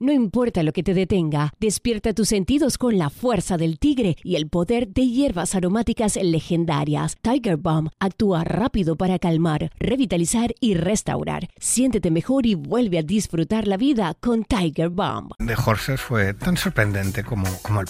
No importa lo que te detenga, despierta tus sentidos con la fuerza del tigre y el poder de hierbas aromáticas legendarias. Tiger Balm actúa rápido para calmar, revitalizar y restaurar. Siéntete mejor y vuelve a disfrutar la vida con Tiger Balm. The Horses fue tan sorprendente como el